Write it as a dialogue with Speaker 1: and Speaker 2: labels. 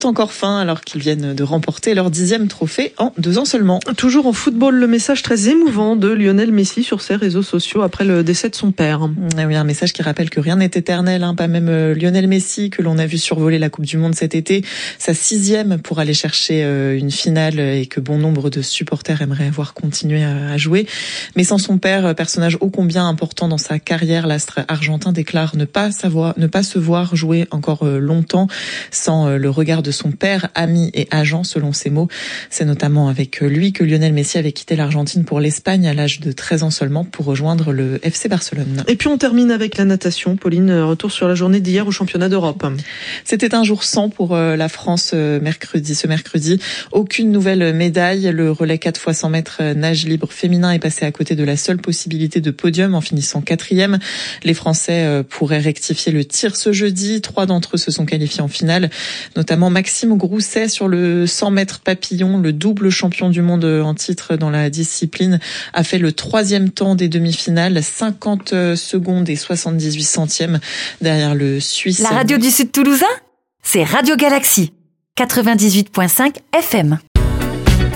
Speaker 1: encore faim alors qu'ils viennent de remporter leur 10e trophée en 2 ans seulement.
Speaker 2: Toujours en football, le message très émouvant de Lionel Messi sur ses réseaux sociaux après le décès de son père.
Speaker 1: Oui, un message qui rappelle que rien n'est éternel, pas même Lionel Messi que l'on a vu survoler la Coupe du Monde cet été, sa 6e pour aller chercher une finale et que bon nombre de supporters aimeraient voir continuer à jouer. Mais sans son père, personnage ô combien important dans sa carrière, l'astre argentin déclare ne pas se voir jouer encore longtemps sans le regard de son père, ami et agent, selon ses mots. C'est notamment avec lui que Lionel Messi avait quitté l'Argentine pour l'Espagne à l'âge de 13 ans seulement pour rejoindre le FC Barcelone.
Speaker 2: Et puis on termine avec la natation. Pauline, retour sur la journée d'hier au championnat d'Europe.
Speaker 1: C'était un jour sans pour la France ce mercredi. Aucune nouvelle médaille. Le relais 4x100 mètres nage libre féminin est passé à côté de la seule possibilité de podium en finissant 4e. Les Français pourraient rectifier le tir ce jeudi. 3 d'entre eux se sont qualifiés en finale, notamment Maxime Grousset sur le 100 mètres papillon. Le double champion du monde en titre dans la discipline a fait le 3e temps des demi-finales, 50 secondes et 78 centièmes derrière le Suisse.
Speaker 3: La radio du Sud Toulousain, c'est Radio Galaxy, 98.5 FM.